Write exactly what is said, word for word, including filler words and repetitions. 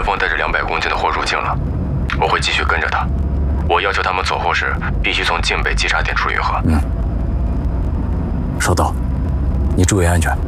峰带着两百公斤的货入境了，我会继续跟着他。我要求他们走后时必须从境北稽查点处运河。 嗯，收到。你注意安全。